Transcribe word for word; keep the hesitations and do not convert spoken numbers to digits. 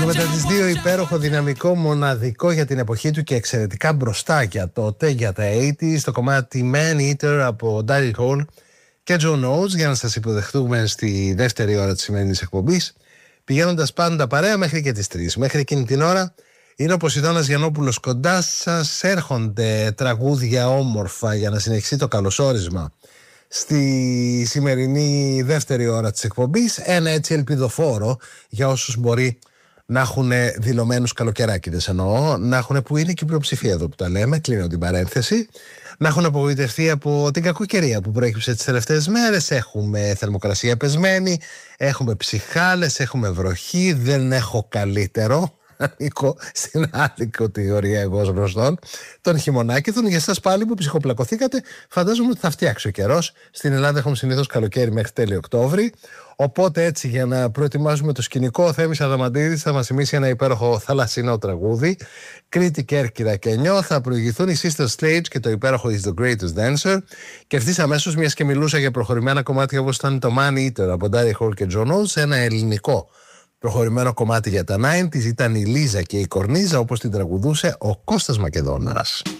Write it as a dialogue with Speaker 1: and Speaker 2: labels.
Speaker 1: μετά τις δύο, υπέροχο, δυναμικό, μοναδικό για την εποχή του και εξαιρετικά μπροστά για τότε, για τα ογδόντα, το κομμάτι Man Eater από Daryl Hall και John Oates, για να σας υποδεχτούμε στη δεύτερη ώρα της σημερινής εκπομπής, πηγαίνοντας πάντα παρέα μέχρι και τις τρεις. Μέχρι εκείνη την ώρα είναι ο Ποσειδώνας Γιαννόπουλος κοντά σας, έρχονται τραγούδια όμορφα για να συνεχίσει το καλωσόρισμα στη σημερινή δεύτερη ώρα της εκπομπής, ένα έτσι ελπιδοφόρο για όσους μπορεί να έχουν δηλωμένους καλοκαιράκηδες, εννοώ, να έχουν, που είναι και η πλειοψηφία εδώ που τα λέμε, κλείνω την παρένθεση, να έχουν απογοητευτεί από την κακοκαιρία που προέκυψε τις τελευταίες μέρες. Έχουμε θερμοκρασία πεσμένη, έχουμε ψυχάλες, έχουμε βροχή, δεν έχω καλύτερο. Ανήκω στην άλλη κατηγορία εγώ ως γνωστόν των χειμωνάκηδων. Για εσάς πάλι που ψυχοπλακωθήκατε, φαντάζομαι ότι θα φτιάξει ο καιρός. Στην Ελλάδα έχουμε συνήθως καλοκαίρι μέχρι τέλη Οκτώβρη. Οπότε έτσι, για να προετοιμάζουμε το σκηνικό, ο Θέμης Αδαμαντίδης θα μας θυμίσει ένα υπέροχο θαλασσινό τραγούδι. Κρήτη, Κέρκυρα και Νιώ. Θα προηγηθούν οι Sister Stage και το υπέροχο Is the Greatest Dancer. Και ευθύς αμέσως, μιας και μιλούσα για προχωρημένα κομμάτια όπως ήταν το Man Eater από Daryl Hall και John Oates, ένα ελληνικό προχωρημένο κομμάτι για τα ενενήντα ήταν η Λίζα και η Κορνίζα, όπως την τραγουδούσε ο Κώστας Μακεδόνας.